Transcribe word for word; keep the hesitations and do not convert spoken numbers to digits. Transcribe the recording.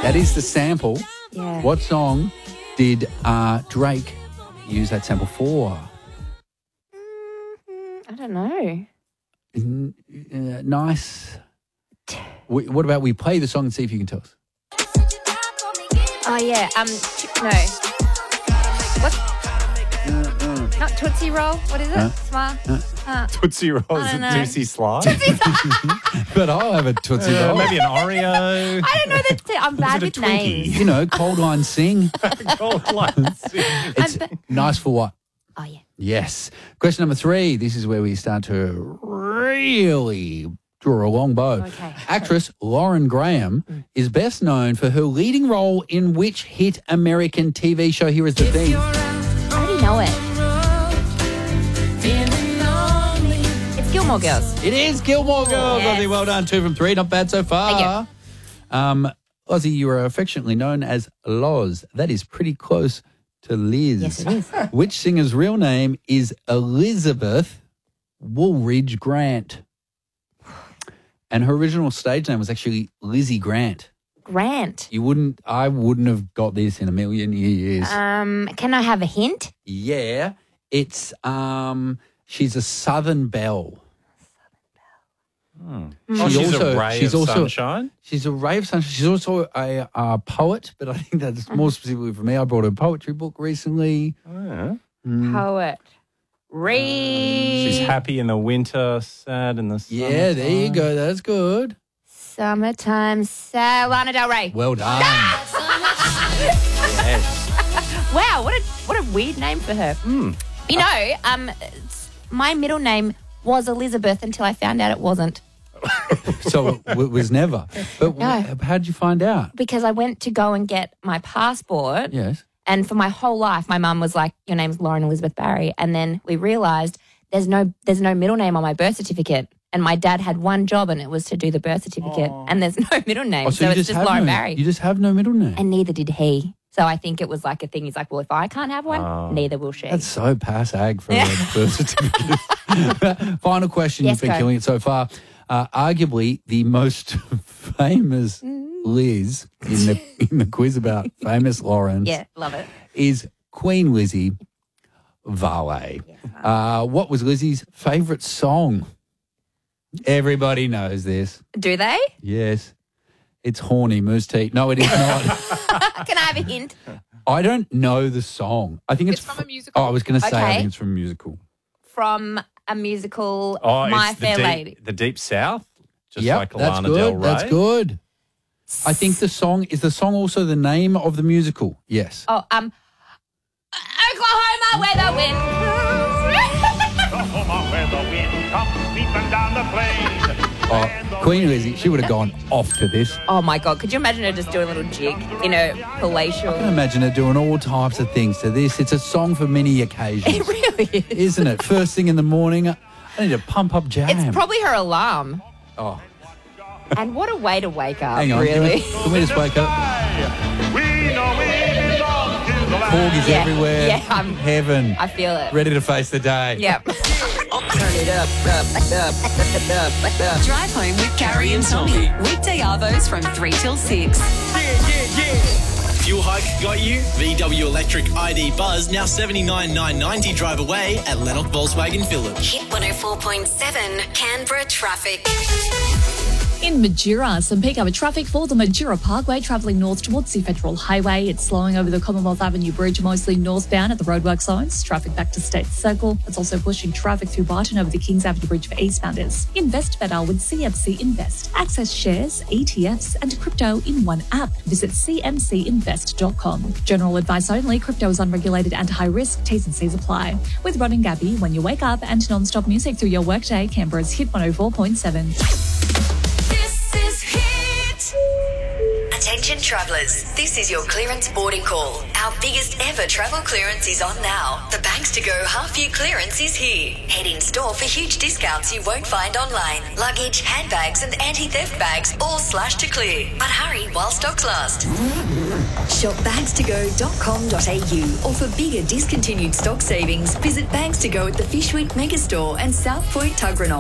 That is the sample. Yeah. What song did uh, Drake use that sample for? I don't know. N- uh, nice. We, what about we play the song and see if you can tell us? Oh, yeah. Um, no. What? Uh, uh. Not Tootsie Roll. What is it? Huh? Smart. Uh. Uh, Tootsie Rolls I don't and know. Juicy Slide. But I'll have a Tootsie Uh, Roll. maybe an Oreo. I don't know that. I'm bad it a with Twinkie? names. You know, Cold Line Sing. Gold lights. It's I'm nice for what? Oh, yeah. Yes. Question number three. This is where we start to really draw a long bow. Okay. Actress Lauren Graham is best known for her leading role in which hit American T V show? Here is the theme. I already know it. It's Gilmore Girls. It is Gilmore Girls. Yes. Ozzy, well done. Two from three. Not bad so far. Thank Um, Ozzy, you are affectionately known as Loz. That is pretty close to Liz. Yes, it is. Which singer's real name is Elizabeth Woolridge Grant? And her original stage name was actually Lizzie Grant. Grant. You wouldn't, I wouldn't have got this in a million years. Um, can I have a hint? yeah, it's, um, she's a Southern belle. Oh, She she's also- a ray she's of also- sunshine. She's a ray of sunshine. She's also a, uh poet, but I think that's more specifically for me. I brought a poetry book recently. Oh, Poet. Read. she's happy in the winter, sad in the summer. Yeah, there you go. That's good. Summertime sad. Lana Del Rey. Well done. Yes. Wow, what a what a weird name for her. Hmm. You know, um, it's- my middle name was Elizabeth until I found out it wasn't. So it w- was never. But No. wh- how did you find out? Because I went to go and get my passport. Yes. And for my whole life, my mum was like, "Your name's Lauren Elizabeth Barry." And then we realised there's no there's no middle name on my birth certificate. And my dad had one job, and it was to do the birth certificate. And there's no middle name, Oh, so, you it's just have Lauren no, Barry. You just have no middle name. And neither did he. So I think it was like a thing. He's like, "Well, if I can't have one, Oh. neither will she." That's so pass ag for a birth certificate. Final question. Yes, You've been go. killing it so far. Uh, arguably the most famous Mm. Liz in the in the quiz about famous Laurens Yeah, love it. is Queen Lizzie Varley. Uh, what was Lizzie's favourite song? Everybody knows this. Do they? Yes. It's Horny Moose Teeth. No, it is not. Can I have a hint? I don't know the song. I think it's, It's from fr- a musical. Oh, I was going to say I Okay. think it's from a musical. From a musical, Oh, My it's Fair the deep, Lady. the Deep South, just Yep, like that's Lana good. Del Rey. That's good. I think the song is the song also the name of the musical. Yes. Oh, um, Oklahoma, where the wind. Oklahoma, where the wind comes sweeping down the plain. Oh, Queen Lizzie, she would have gone off to this. Oh my God! Could you imagine her just doing a little jig in a palatial? I can imagine her doing all types of things to this. It's a song for many occasions, It really is. isn't it? First thing in the morning, I need to pump up jam. It's probably her alarm. oh, And what a way to wake up! hang on. really. Can we just wake up? We know we belong to the land. Corgis Yeah, everywhere. yeah, I'm- Heaven. I feel it. Ready to face the day. Yep. Drive home with Carrie and Tommy. Weekday arvos from three till six. Fuel hike got you? V W Electric I D Buzz now seventy-nine nine ninety drive away at Lennox Volkswagen Village. Hit one oh four point seven Canberra traffic. In Majura, some peak hour traffic for the Majura Parkway travelling north towards the Federal Highway. It's slowing over the Commonwealth Avenue Bridge, mostly northbound at the roadwork zones. Traffic back to State Circle. It's also pushing traffic through Barton over the Kings Avenue Bridge for eastbounders. Invest better with C F C Invest. Access shares, E T Fs and crypto in one app. Visit c m c invest dot com. General advice only. Crypto is unregulated and high risk. T's and C's apply. With Rod and Gabby, when you wake up, and non-stop music through your workday, Canberra's Hit one oh four point seven. This is Hit. Attention travellers, this is your clearance boarding call. Our biggest ever travel clearance is on now. The Banks to Go half year clearance is here. Head in store for huge discounts you won't find online. Luggage, handbags and anti-theft bags all slashed to clear. But hurry while stocks last. Shop bags to go dot com dot a u or for bigger discontinued stock savings, visit Bags to Go at the Fish Week Megastore and South Point Tuggeranong.